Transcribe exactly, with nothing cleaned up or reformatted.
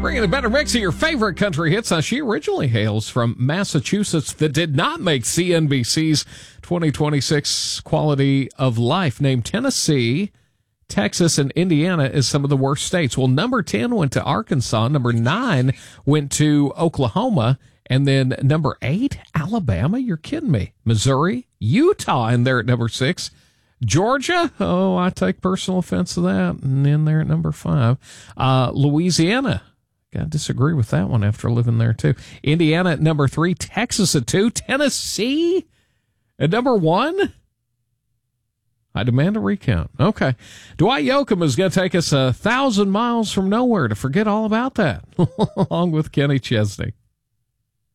Bringing a better mix of your favorite country hits. Now, she originally hails from Massachusetts that did not make C N B C's twenty twenty-six Quality of Life. Named Tennessee, Texas, and Indiana as some of the worst states. Well, number ten went to Arkansas. Number nine went to Oklahoma. And then number eight, Alabama. You're kidding me. Missouri, Utah in there at number six. Georgia, oh, I take personal offense to that. And in there at number five. Uh, Louisiana. Got to disagree with that one after living there, too. Indiana at number three. Texas at two. Tennessee at number one. I demand a recount. Okay. Dwight Yoakam is going to take us a thousand miles from nowhere to forget all about that, along with Kenny Chesney.